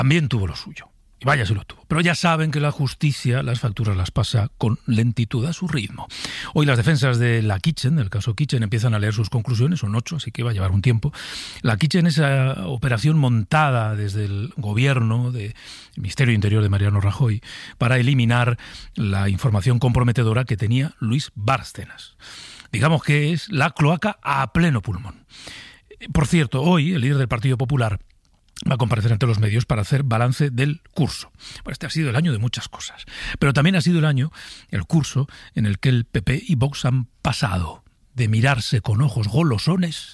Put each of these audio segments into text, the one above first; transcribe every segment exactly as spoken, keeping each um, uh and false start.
también tuvo lo suyo. Y vaya si lo tuvo. Pero ya saben que la justicia las facturas las pasa con lentitud a su ritmo. Hoy las defensas de la Kitchen, del caso Kitchen, empiezan a leer sus conclusiones, son ocho, así que va a llevar un tiempo. La Kitchen es esa operación montada desde el gobierno del Ministerio Interior de Mariano Rajoy para eliminar la información comprometedora que tenía Luis Bárcenas. Digamos que es la cloaca a pleno pulmón. Por cierto, hoy el líder del Partido Popular va a comparecer ante los medios para hacer balance del curso. Bueno, este ha sido el año de muchas cosas, pero también ha sido el año, el curso, en el que el P P y Vox han pasado de mirarse con ojos golosones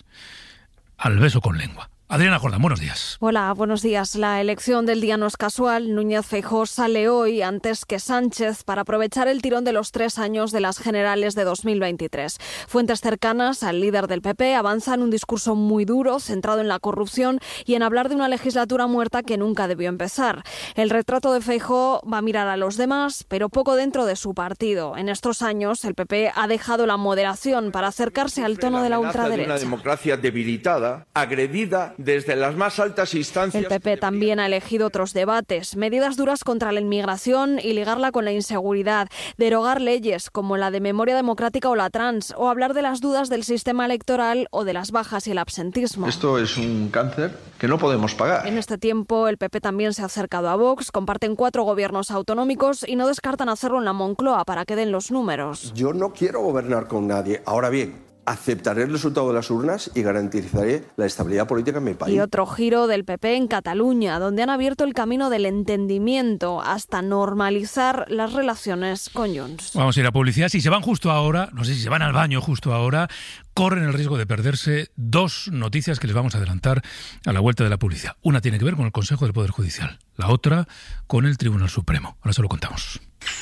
al beso con lengua. Adriana Jordán, buenos días. Hola, buenos días. La elección del día no es casual. Núñez Feijóo sale hoy antes que Sánchez para aprovechar el tirón de los tres años de las generales de dos mil veintitrés. Fuentes cercanas al líder del P P avanzan un discurso muy duro, centrado en la corrupción y en hablar de una legislatura muerta que nunca debió empezar. El retrato de Feijóo va a mirar a los demás, pero poco dentro de su partido. En estos años, el P P ha dejado la moderación para acercarse al tono de la ultraderecha. De una democracia debilitada, agredida desde las más altas instancias. El P P también ha elegido otros debates, medidas duras contra la inmigración y ligarla con la inseguridad, derogar leyes como la de memoria democrática o la trans, o hablar de las dudas del sistema electoral o de las bajas y el absentismo. Esto es un cáncer que no podemos pagar. En este tiempo, el P P también se ha acercado a Vox, comparten cuatro gobiernos autonómicos y no descartan hacerlo en la Moncloa para que den los números. Yo no quiero gobernar con nadie. Ahora bien, aceptaré el resultado de las urnas y garantizaré la estabilidad política en mi país. Y otro giro del P P en Cataluña, donde han abierto el camino del entendimiento hasta normalizar las relaciones con Junts. Vamos a ir a publicidad. Si se van justo ahora, no sé si se van al baño justo ahora, corren el riesgo de perderse dos noticias que les vamos a adelantar a la vuelta de la publicidad. Una tiene que ver con el Consejo del Poder Judicial, la otra con el Tribunal Supremo. Ahora se lo contamos.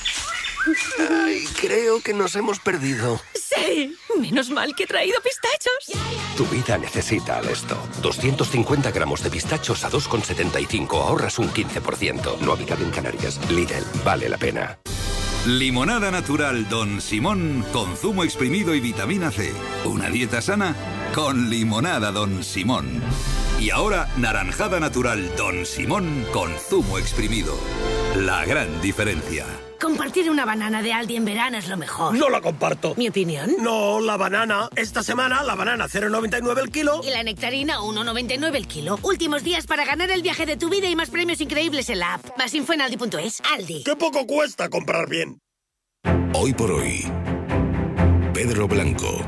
Ay, creo que nos hemos perdido. ¡Sí! Menos mal que he traído pistachos. Tu vida necesita Alesto. doscientos cincuenta gramos de pistachos a dos con setenta y cinco. Ahorras un quince por ciento. No habitable en Canarias. Lidl. Vale la pena. Limonada natural Don Simón con zumo exprimido y vitamina C. Una dieta sana con limonada Don Simón. Y ahora naranjada natural Don Simón con zumo exprimido. La gran diferencia. Compartir una banana de Aldi en verano es lo mejor. No la comparto. ¿Mi opinión? No, la banana. Esta semana la banana cero coma noventa y nueve el kilo. Y la nectarina uno coma noventa y nueve el kilo. Últimos días para ganar el viaje de tu vida y más premios increíbles en la app. Más info en aldi punto es. Aldi. ¡Qué poco cuesta comprar bien! Hoy por hoy, Pedro Blanco.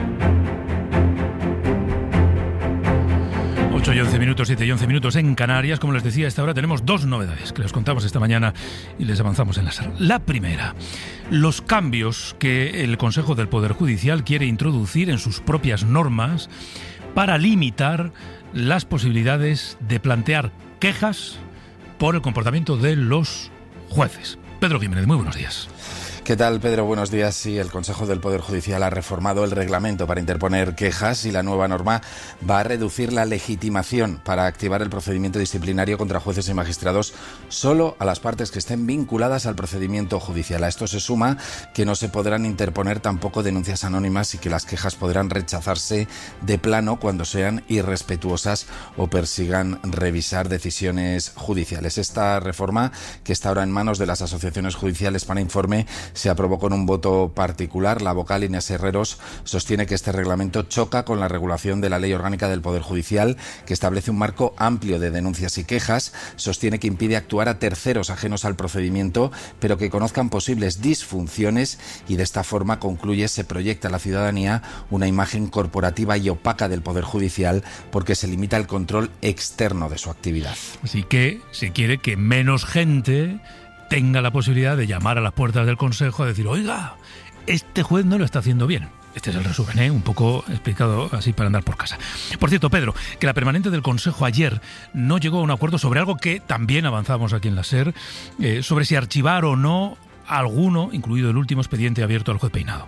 ocho y once minutos, siete y once minutos en Canarias. Como les decía, a esta hora tenemos dos novedades que les contamos esta mañana y les avanzamos en la sala. La primera, los cambios que el Consejo del Poder Judicial quiere introducir en sus propias normas para limitar las posibilidades de plantear quejas por el comportamiento de los jueces. Pedro Jiménez, muy buenos días. ¿Qué tal, Pedro? Buenos días. Sí, el Consejo del Poder Judicial ha reformado el reglamento para interponer quejas y la nueva norma va a reducir la legitimación para activar el procedimiento disciplinario contra jueces y magistrados solo a las partes que estén vinculadas al procedimiento judicial. A esto se suma que no se podrán interponer tampoco denuncias anónimas y que las quejas podrán rechazarse de plano cuando sean irrespetuosas o persigan revisar decisiones judiciales. Esta reforma, que está ahora en manos de las asociaciones judiciales para informe, se aprobó con un voto particular. La vocal Inés Herreros sostiene que este reglamento choca con la regulación de la Ley Orgánica del Poder Judicial, que establece un marco amplio de denuncias y quejas. Sostiene que impide actuar a terceros ajenos al procedimiento, pero que conozcan posibles disfunciones, y de esta forma, concluye, se proyecta a la ciudadanía una imagen corporativa y opaca del Poder Judicial porque se limita el control externo de su actividad. Así que se quiere que menos gente tenga la posibilidad de llamar a las puertas del Consejo a decir, oiga, este juez no lo está haciendo bien. Este es el resumen, ¿eh? Un poco explicado así para andar por casa. Por cierto, Pedro, que la permanente del Consejo ayer no llegó a un acuerdo sobre algo que también avanzamos aquí en la SER, eh, sobre si archivar o no alguno, incluido el último expediente abierto al juez Peinado.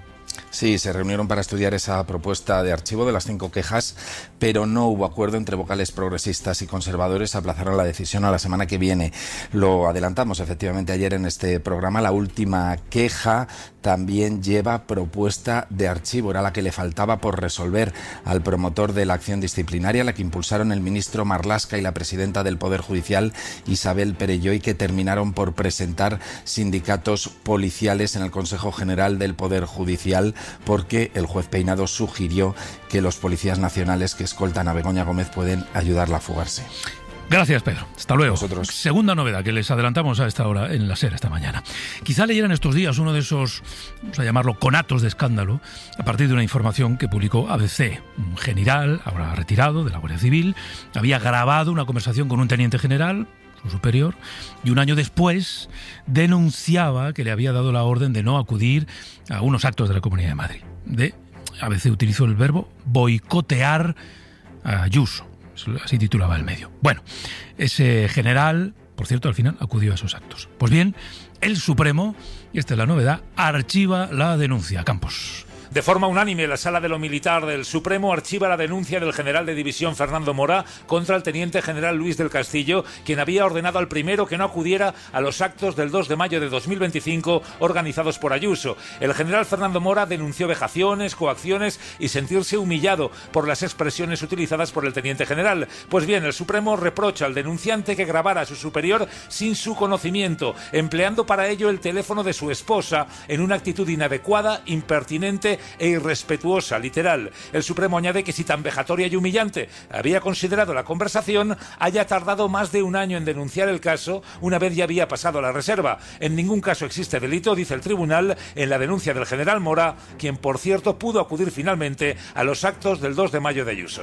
Sí, se reunieron para estudiar esa propuesta de archivo de las cinco quejas, pero no hubo acuerdo entre vocales progresistas y conservadores. Aplazaron la decisión a la semana que viene. Lo adelantamos efectivamente ayer en este programa. La última queja también lleva propuesta de archivo. Era la que le faltaba por resolver al promotor de la acción disciplinaria, la que impulsaron el ministro Marlaska y la presidenta del Poder Judicial, Isabel Perelló, y que terminaron por presentar sindicatos policiales en el Consejo General del Poder Judicial, porque el juez Peinado sugirió que los policías nacionales que escoltan a Begoña Gómez pueden ayudarla a fugarse. Gracias, Pedro. Hasta luego. Vosotros. Segunda novedad que les adelantamos a esta hora en la SER esta mañana. Quizá leyeran estos días uno de esos, vamos a llamarlo, conatos de escándalo, a partir de una información que publicó A B C. Un general, ahora retirado de la Guardia Civil, había grabado una conversación con un teniente general, su superior, y un año después denunciaba que le había dado la orden de no acudir a unos actos de la Comunidad de Madrid. De, A B C utilizó el verbo boicotear a Ayuso. Así titulaba el medio. Bueno, ese general, por cierto, al final acudió a esos actos. Pues bien, el Supremo, y esta es la novedad, archiva la denuncia. Campos. De forma unánime, la Sala de lo Militar del Supremo archiva la denuncia del general de división Fernando Mora contra el teniente general Luis del Castillo, quien había ordenado al primero que no acudiera a los actos del dos de mayo de dos mil veinticinco organizados por Ayuso. El general Fernando Mora denunció vejaciones, coacciones y sentirse humillado por las expresiones utilizadas por el teniente general. Pues bien, el Supremo reprocha al denunciante que grabara a su superior sin su conocimiento, empleando para ello el teléfono de su esposa en una actitud inadecuada, impertinente e irrespetuosa, literal. El Supremo añade que si tan vejatoria y humillante había considerado la conversación, haya tardado más de un año en denunciar el caso, una vez ya había pasado la reserva. En ningún caso existe delito, dice el tribunal, en la denuncia del general Mora, quien por cierto pudo acudir finalmente a los actos del dos de mayo de Ayuso.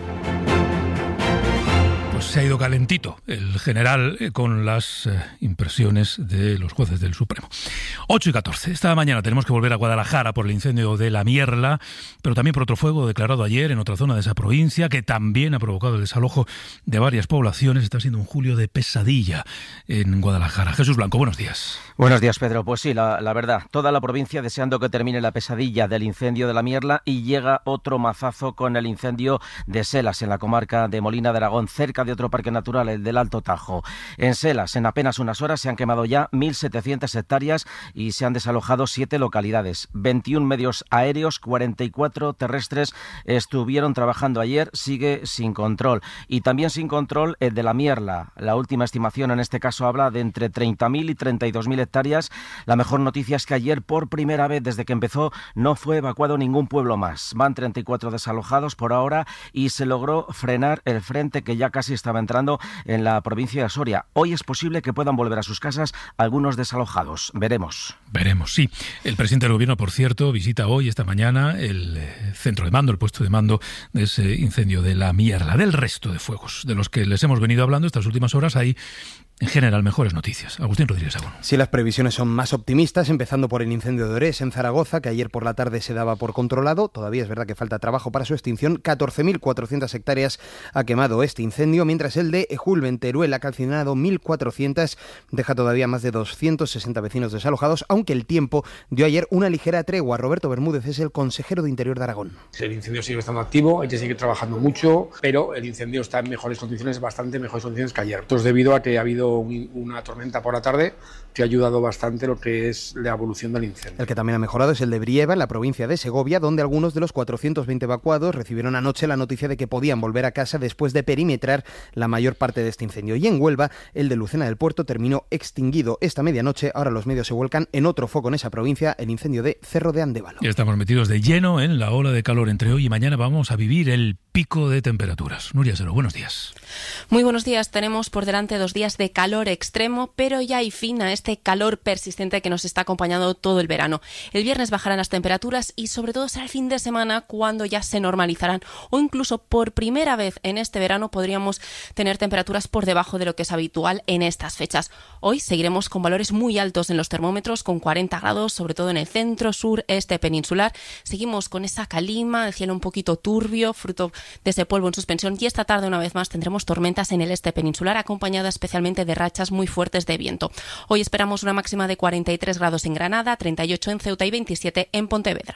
Se ha ido calentito el general eh, con las eh, impresiones de los jueces del Supremo. ocho y catorce. Esta mañana tenemos que volver a Guadalajara por el incendio de La Mierla, pero también por otro fuego declarado ayer en otra zona de esa provincia, que también ha provocado el desalojo de varias poblaciones. Está siendo un julio de pesadilla en Guadalajara. Jesús Blanco, buenos días. Buenos días, Pedro. Pues sí, la, la verdad, toda la provincia deseando que termine la pesadilla del incendio de La Mierla, y llega otro mazazo con el incendio de Selas, en la comarca de Molina de Aragón, cerca de otro parque natural, el del Alto Tajo. En Selas, en apenas unas horas, se han quemado ya mil setecientas hectáreas y se han desalojado siete localidades. veintiún medios aéreos, cuarenta y cuatro terrestres estuvieron trabajando ayer. Sigue sin control. Y también sin control el de La Mierla. La última estimación en este caso habla de entre treinta mil y treinta y dos mil hectáreas. La mejor noticia es que ayer, por primera vez desde que empezó, no fue evacuado ningún pueblo más. Van treinta y cuatro desalojados por ahora y se logró frenar el frente que ya casi estaba entrando en la provincia de Soria. Hoy es posible que puedan volver a sus casas algunos desalojados. Veremos. Veremos, sí. El presidente del Gobierno, por cierto, visita hoy, esta mañana, el eh, centro de mando, el puesto de mando de ese incendio de La Mierla. Del resto de fuegos de los que les hemos venido hablando estas últimas horas, hay en general mejores noticias. Agustín Rodríguez Agón. Sí, las previsiones son más optimistas, empezando por el incendio de Orés en Zaragoza, que ayer por la tarde se daba por controlado. Todavía es verdad que falta trabajo para su extinción. catorce mil cuatrocientas hectáreas ha quemado este incendio, mientras el de Ejulbe en Teruel ha calcinado mil cuatrocientas, deja todavía más de doscientos sesenta vecinos desalojados, aunque el tiempo dio ayer una ligera tregua. Roberto Bermúdez es el consejero de Interior de Aragón. El incendio sigue estando activo, hay que seguir trabajando mucho, pero el incendio está en mejores condiciones, bastante mejores condiciones que ayer. Esto es debido a que ha habido un, una tormenta por la tarde que ha ayudado bastante lo que es la evolución del incendio. El que también ha mejorado es el de Brieva, en la provincia de Segovia, donde algunos de los cuatrocientos veinte evacuados recibieron anoche la noticia de que podían volver a casa después de perimetrar la mayor parte de este incendio. Y en Huelva, el de Lucena del Puerto terminó extinguido esta medianoche. Ahora los medios se vuelcan en otro foco en esa provincia, el incendio de Cerro de Andévalo. Ya estamos metidos de lleno en la ola de calor. Entre hoy y mañana vamos a vivir el pico de temperaturas. Nuria Sero, buenos días. Muy buenos días. Tenemos por delante dos días de calor extremo, pero ya hay fin a este calor persistente que nos está acompañando todo el verano. El viernes bajarán las temperaturas y sobre todo será el fin de semana cuando ya se normalizarán, o incluso por primera vez en este verano podríamos tener temperaturas por debajo de lo que es habitual en estas fechas. Hoy seguiremos con valores muy altos en los termómetros, con cuarenta grados, sobre todo en el centro, sur, este peninsular. Seguimos con esa calima, el cielo un poquito turbio, fruto de ese polvo en suspensión, y esta tarde una vez más tendremos tormentas en el este peninsular, acompañadas especialmente de rachas muy fuertes de viento. Hoy esperamos una máxima de cuarenta y tres grados en Granada, treinta y ocho en Ceuta y veintisiete en Pontevedra.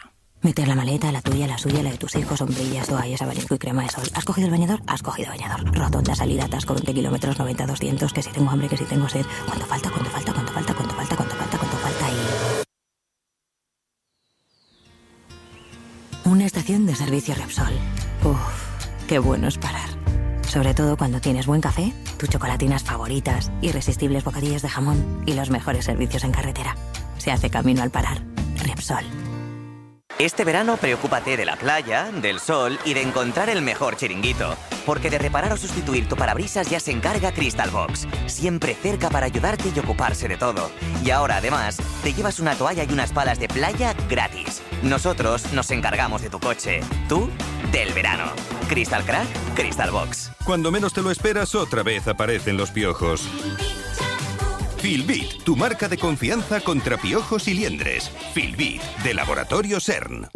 Meter la maleta, la tuya, la suya, la de tus hijos, sombrillas, toallas, abanico y crema de sol. ¿Has cogido el bañador? Has cogido bañador. Rotonda, salida, atasco, veinte kilómetros, noventa, doscientos, que si tengo hambre, que si tengo sed. ¿Cuánto falta? ¿Cuánto falta? ¿Cuánto falta? ¿Cuánto falta? ¿Cuánto falta? ¿Cuánto falta? Y... Una estación de servicio Repsol. Uf, qué bueno es parar. Sobre todo cuando tienes buen café, tus chocolatinas favoritas, irresistibles bocadillos de jamón y los mejores servicios en carretera. Se hace camino al parar. Repsol. Este verano preocúpate de la playa, del sol y de encontrar el mejor chiringuito. Porque de reparar o sustituir tu parabrisas ya se encarga Crystal Box. Siempre cerca para ayudarte y ocuparse de todo. Y ahora además, te llevas una toalla y unas palas de playa gratis. Nosotros nos encargamos de tu coche. Tú, del verano. Crystal Crack, Crystal Box. Cuando menos te lo esperas, otra vez aparecen los piojos. Filbit, tu marca de confianza contra piojos y liendres. Filbit, de Laboratorio CERN.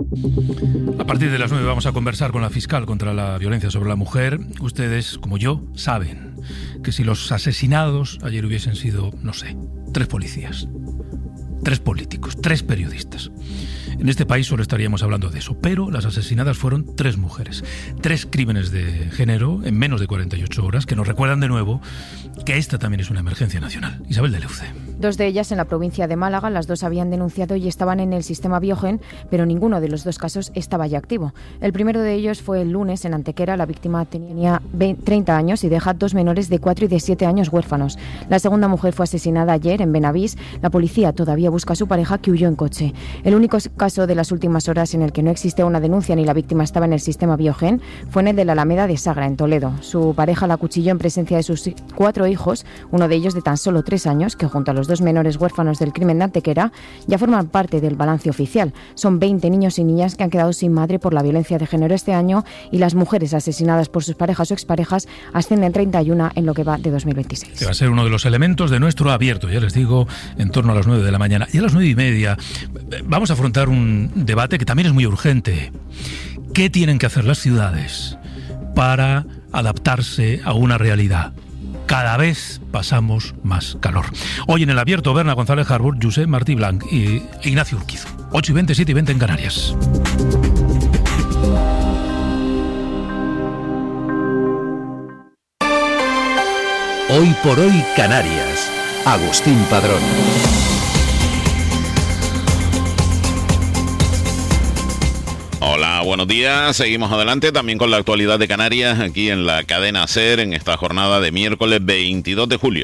A partir de las nueve vamos a conversar con la fiscal contra la violencia sobre la mujer. Ustedes, como yo, saben que si los asesinados ayer hubiesen sido, no sé, tres policías, tres políticos, tres periodistas, en este país solo estaríamos hablando de eso. Pero las asesinadas fueron tres mujeres. Tres crímenes de género en menos de cuarenta y ocho horas que nos recuerdan de nuevo que esta también es una emergencia nacional. Isabel de Leuce. Dos de ellas en la provincia de Málaga. Las dos habían denunciado y estaban en el sistema Biogen, pero ninguno de los dos casos estaba ya activo. El primero de ellos fue el lunes en Antequera. La víctima tenía treinta años y deja dos menores de cuatro y de siete años huérfanos. La segunda mujer fue asesinada ayer en Benavís. La policía todavía busca a su pareja, que huyó en coche. El único caso de las últimas horas en el que no existe una denuncia ni la víctima estaba en el sistema Biogen fue en el de la Alameda de Sagra, en Toledo. Su pareja la acuchilló en presencia de sus cuatro hijos, uno de ellos de tan solo tres años, que junto a los dos menores huérfanos del crimen de Antequera ya forman parte del balance oficial. Son veinte niños y niñas que han quedado sin madre por la violencia de género este año, y las mujeres asesinadas por sus parejas o exparejas ascienden treinta y una en lo que va de dos mil veintiséis. Que va a ser uno de los elementos de nuestro abierto, ya les digo, en torno a las nueve de la mañana. Y a las nueve y media vamos a afrontar un debate que también es muy urgente. ¿Qué tienen que hacer las ciudades para adaptarse a una realidad? Cada vez pasamos más calor. Hoy en el abierto, Berna González Harbour, Josep Martí Blanc y Ignacio Urquizo. ocho y veinte, siete y veinte en Canarias. Hoy por hoy Canarias. Agustín Padrón. Hola, buenos días. Seguimos adelante también con la actualidad de Canarias aquí en la cadena SER en esta jornada de miércoles veintidós de julio.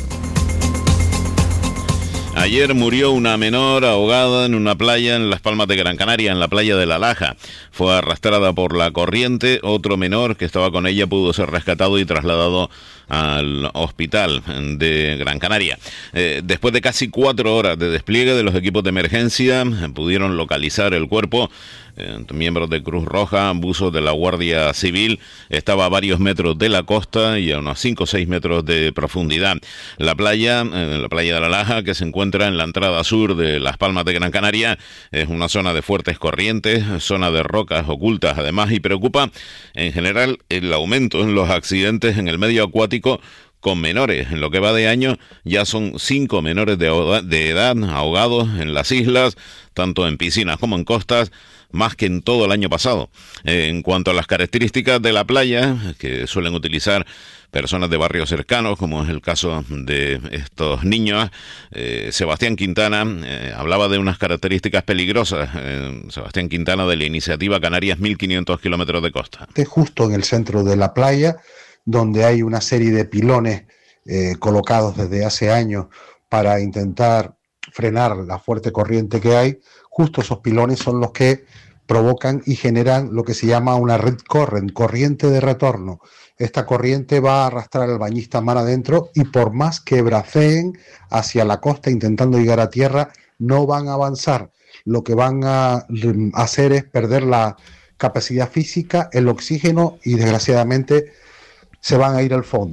Ayer murió una menor ahogada en una playa en Las Palmas de Gran Canaria, en la playa de La Laja. Fue arrastrada por la corriente. Otro menor que estaba con ella pudo ser rescatado y trasladado al hospital de Gran Canaria. Eh, después de casi cuatro horas de despliegue de los equipos de emergencia, pudieron localizar el cuerpo. Eh, miembros de Cruz Roja, buzos de la Guardia Civil. Estaba a varios metros de la costa y a unos cinco o seis metros de profundidad. La playa, eh, la playa de La Laja, que se encuentra en la entrada sur de Las Palmas de Gran Canaria, es una zona de fuertes corrientes, zona de rocas ocultas además, y preocupa en general el aumento en los accidentes en el medio acuático con menores. En lo que va de año ya son cinco menores de, de edad ahogados en las islas, tanto en piscinas como en costas, más que en todo el año pasado. Eh, en cuanto a las características de la playa, que suelen utilizar personas de barrios cercanos, como es el caso de estos niños, eh, Sebastián Quintana eh, hablaba de unas características peligrosas. Eh, Sebastián Quintana, de la iniciativa Canarias mil quinientos kilómetros de costa. Justo en el centro de la playa, donde hay una serie de pilones eh, colocados desde hace años para intentar frenar la fuerte corriente que hay. Justo esos pilones son los que provocan y generan lo que se llama una red current, corriente de retorno. Esta corriente va a arrastrar al bañista mar adentro, y por más que braceen hacia la costa intentando llegar a tierra, no van a avanzar. Lo que van a hacer es perder la capacidad física, el oxígeno, y desgraciadamente se van a ir al fondo.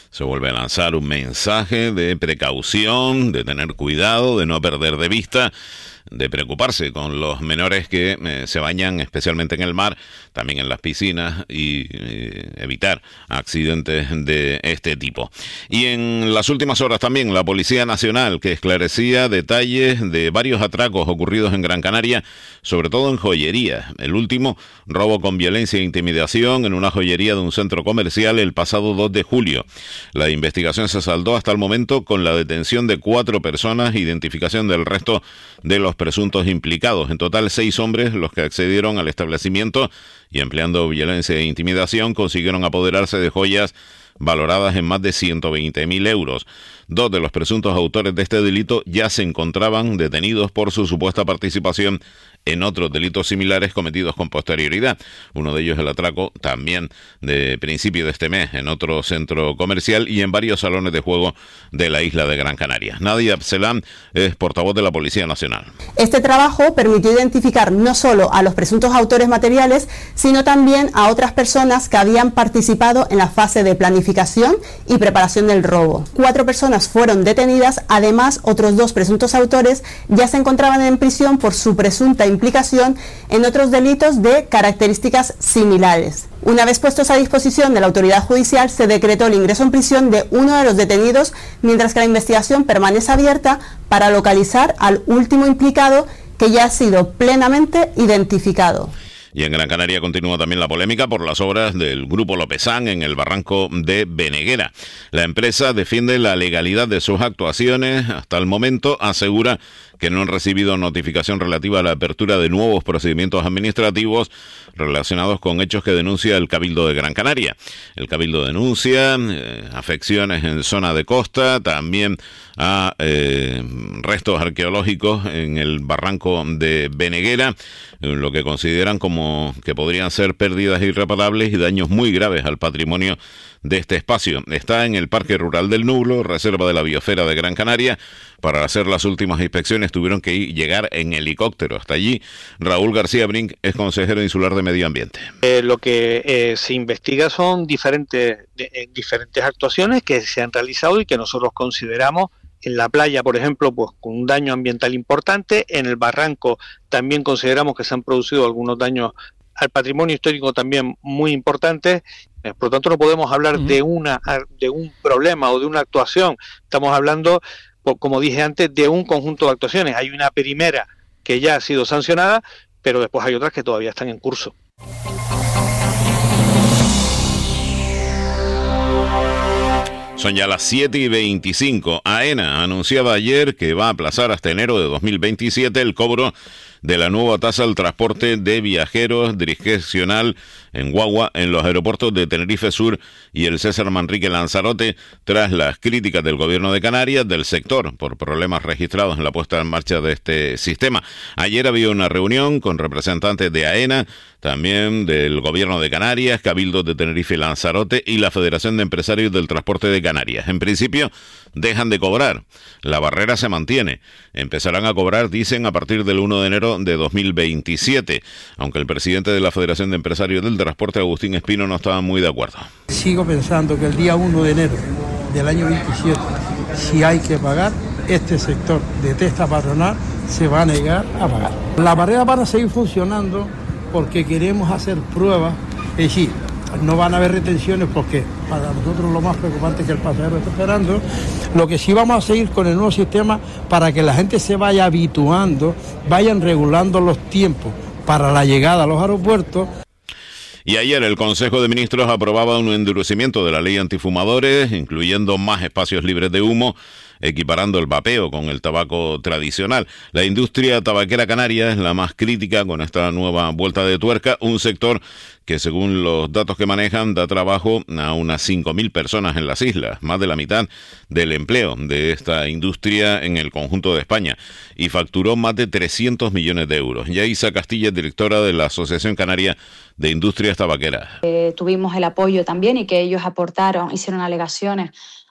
Se vuelve a lanzar un mensaje de precaución, de tener cuidado, de no perder de vista, de preocuparse con los menores que eh, se bañan especialmente en el mar, también en las piscinas, y eh, evitar accidentes de este tipo. Y en las últimas horas también la Policía Nacional, que esclarecía detalles de varios atracos ocurridos en Gran Canaria, sobre todo en joyerías. El último, robo con violencia e intimidación en una joyería de un centro comercial el pasado dos de julio. La investigación se saldó hasta el momento con la detención de cuatro personas, identificación del resto de los presuntos implicados. En total, seis hombres los que accedieron al establecimiento y, empleando violencia e intimidación, consiguieron apoderarse de joyas valoradas en más de ciento veinte mil euros. Dos de los presuntos autores de este delito ya se encontraban detenidos por su supuesta participación en otros delitos similares cometidos con posterioridad. Uno de ellos el atraco también de principio de este mes en otro centro comercial y en varios salones de juego de la isla de Gran Canaria. Nadia Abselam es portavoz de la Policía Nacional. Este trabajo permitió identificar no solo a los presuntos autores materiales, sino también a otras personas que habían participado en la fase de planificación y preparación del robo. Cuatro personas fueron detenidas, además otros dos presuntos autores ya se encontraban en prisión por su presunta implicación en otros delitos de características similares. Una vez puestos a disposición de la autoridad judicial, se decretó el ingreso en prisión de uno de los detenidos, mientras que la investigación permanece abierta para localizar al último implicado, que ya ha sido plenamente identificado. Y en Gran Canaria continúa también la polémica por las obras del Grupo Lopezán en el barranco de Beneguera. La empresa defiende la legalidad de sus actuaciones. Hasta el momento asegura que no han recibido notificación relativa a la apertura de nuevos procedimientos administrativos relacionados con hechos que denuncia el Cabildo de Gran Canaria. El Cabildo denuncia eh, afecciones en zona de costa, también a eh, restos arqueológicos en el barranco de Beneguera, lo que consideran como que podrían ser pérdidas irreparables y daños muy graves al patrimonio de este espacio. Está en el Parque Rural del Nublo, reserva de la biosfera de Gran Canaria. Para hacer las últimas inspecciones tuvieron que ir, llegar en helicóptero hasta allí. Raúl García Brink es consejero insular de Medio Ambiente. Eh, lo que eh, se investiga son diferentes, de, diferentes actuaciones que se han realizado y que nosotros consideramos en la playa, por ejemplo, pues con un daño ambiental importante. En el barranco también consideramos que se han producido algunos daños al patrimonio histórico también muy importantes. Por lo tanto, no podemos hablar uh-huh. de una de un problema o de una actuación. Estamos hablando, como dije antes, de un conjunto de actuaciones. Hay una primera que ya ha sido sancionada, pero después hay otras que todavía están en curso. Son ya las siete y veinticinco. AENA anunciaba ayer que va a aplazar hasta enero de dos mil veintisiete el cobro de la nueva tasa al transporte de viajeros discrecional en guagua en los aeropuertos de Tenerife Sur y el César Manrique Lanzarote, tras las críticas del gobierno de Canarias, del sector, por problemas registrados en la puesta en marcha de este sistema. Ayer había una reunión con representantes de AENA, también del gobierno de Canarias, Cabildo de Tenerife y Lanzarote y la Federación de Empresarios del Transporte de Canarias. En principio, dejan de cobrar. La barrera se mantiene. Empezarán a cobrar, dicen, a partir del uno de enero de dos mil veintisiete, aunque el presidente de la Federación de Empresarios del Transporte, Agustín Espino, no estaba muy de acuerdo. Sigo pensando que el día uno de enero del año veintisiete, si hay que pagar, este sector de testa patronal se va a negar a pagar. Las barreras van a seguir funcionando porque queremos hacer pruebas, es decir, no van a haber retenciones porque para nosotros lo más preocupante es que el pasajero está esperando. Lo que sí vamos a seguir con el nuevo sistema para que la gente se vaya habituando, vayan regulando los tiempos para la llegada a los aeropuertos. Y ayer el Consejo de Ministros aprobaba un endurecimiento de la ley antifumadores, incluyendo más espacios libres de humo, equiparando el vapeo con el tabaco tradicional. La industria tabaquera canaria es la más crítica con esta nueva vuelta de tuerca, un sector que, según los datos que manejan, da trabajo a unas cinco mil personas en las islas, más de la mitad del empleo de esta industria en el conjunto de España, y facturó más de trescientos millones de euros. Yaisa Castilla, directora de la Asociación Canaria de Industrias Tabaqueras. Eh, tuvimos el apoyo también y que ellos aportaron, hicieron alegaciones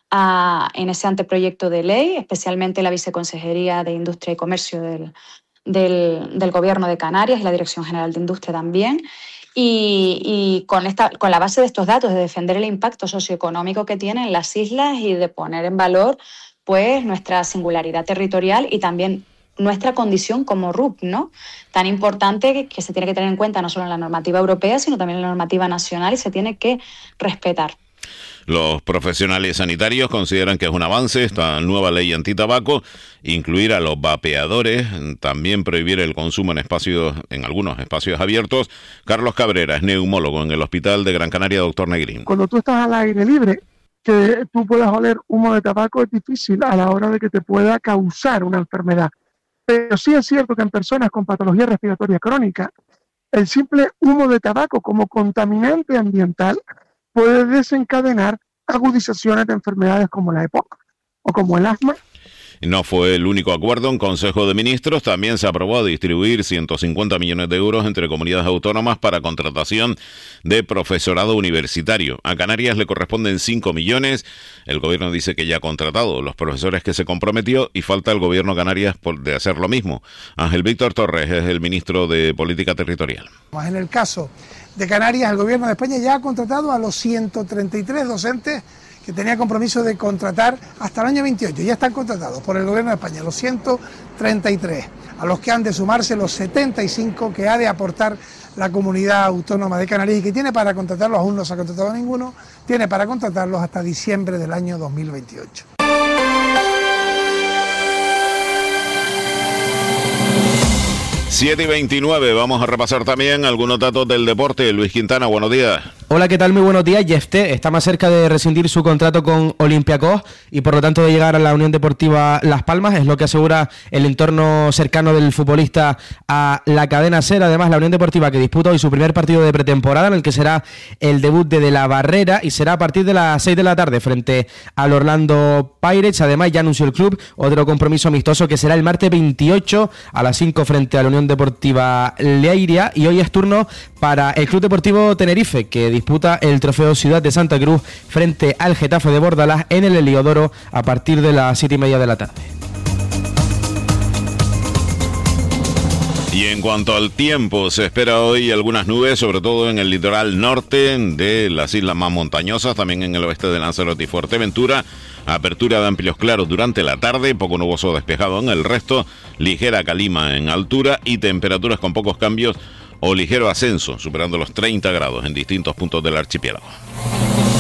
a, en ese anteproyecto de ley, especialmente la Viceconsejería de Industria y Comercio del, del, del Gobierno de Canarias y la Dirección General de Industria también. Y, y con, esta, con la base de estos datos, de defender el impacto socioeconómico que tienen las islas y de poner en valor pues nuestra singularidad territorial y también nuestra condición como R U P, ¿no? Tan importante que, que se tiene que tener en cuenta no solo en la normativa europea, sino también en la normativa nacional y se tiene que respetar. Los profesionales sanitarios consideran que es un avance esta nueva ley antitabaco, incluir a los vapeadores, también prohibir el consumo en espacios, en algunos espacios abiertos. Carlos Cabrera es neumólogo en el Hospital de Gran Canaria, doctor Negrín. Cuando tú estás al aire libre, que tú puedas oler humo de tabaco es difícil a la hora de que te pueda causar una enfermedad. Pero sí es cierto que en personas con patología respiratoria crónica, el simple humo de tabaco como contaminante ambiental puede desencadenar agudizaciones de enfermedades como la EPOC o como el asma. No fue el único acuerdo. En Consejo de Ministros también se aprobó distribuir ciento cincuenta millones de euros entre comunidades autónomas para contratación de profesorado universitario. A Canarias le corresponden cinco millones. El gobierno dice que ya ha contratado los profesores que se comprometió y falta el gobierno de Canarias por de hacer lo mismo. Ángel Víctor Torres es el ministro de Política Territorial. En el caso de Canarias, el gobierno de España ya ha contratado a los ciento treinta y tres docentes que tenía compromiso de contratar hasta el año veintiocho. Ya están contratados por el gobierno de España, los ciento treinta y tres, a los que han de sumarse los setenta y cinco que ha de aportar la comunidad autónoma de Canarias y que tiene para contratarlos, aún no se ha contratado ninguno, tiene para contratarlos hasta diciembre del año dos mil veintiocho. siete y veintinueve, vamos a repasar también algunos datos del deporte. Luis Quintana, buenos días. Hola, ¿qué tal? Muy buenos días. Jefté está más cerca de rescindir su contrato con Olympiacos y por lo tanto de llegar a la Unión Deportiva Las Palmas, es lo que asegura el entorno cercano del futbolista a la cadena SER. Además, la Unión Deportiva que disputa hoy su primer partido de pretemporada, en el que será el debut de De la Barrera y será a partir de las seis de la tarde frente al Orlando Pirates. Además, ya anunció el club otro compromiso amistoso que será el martes veintiocho a las cinco frente a la Unión Deportiva Leiria, y hoy es turno para el Club Deportivo Tenerife, que disputa el trofeo Ciudad de Santa Cruz frente al Getafe de Bordalás en el Heliodoro a partir de las siete y media de la tarde. Y en cuanto al tiempo, se espera hoy algunas nubes, sobre todo en el litoral norte de las islas más montañosas, también en el oeste de Lanzarote y Fuerteventura. Apertura de amplios claros durante la tarde, poco nuboso despejado en el resto, ligera calima en altura y temperaturas con pocos cambios o ligero ascenso, superando los treinta grados en distintos puntos del archipiélago.